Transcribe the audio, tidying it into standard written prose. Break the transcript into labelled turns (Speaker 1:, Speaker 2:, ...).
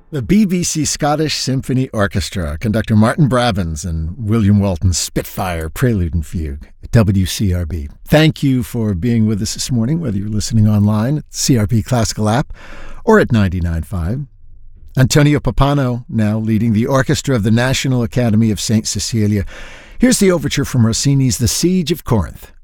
Speaker 1: The BBC Scottish Symphony Orchestra, conductor Martin Bravins and William Walton's Spitfire Prelude and Fugue at WCRB. Thank you for being with us this morning, whether you're listening online at CRB Classical app or at 99.5. Antonio Pappano now leading the orchestra of the National Academy of St. Cecilia. Here's the overture from Rossini's The Siege of Corinth.